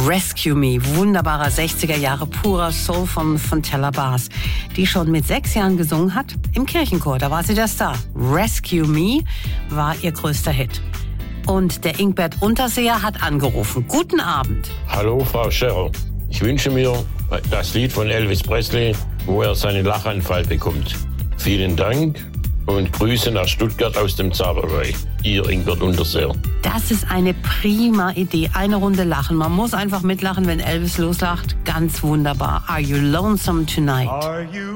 Rescue Me, wunderbarer 60er Jahre purer Soul von Fontella Bass, die schon mit 6 Jahren gesungen hat im Kirchenchor. Da war sie der Star. Rescue Me war ihr größter Hit. Und der Ingbert Unterseer hat angerufen. Guten Abend. Hallo, Frau Scherrer. Ich wünsche mir das Lied von Elvis Presley, wo er seinen Lachanfall bekommt. Vielen Dank und Grüße nach Stuttgart aus dem Zauberei. Ihr Ingbert Unterseer. Das ist eine prima Idee. Eine Runde lachen. Man muss einfach mitlachen, wenn Elvis loslacht. Ganz wunderbar. Are you lonesome tonight? Are you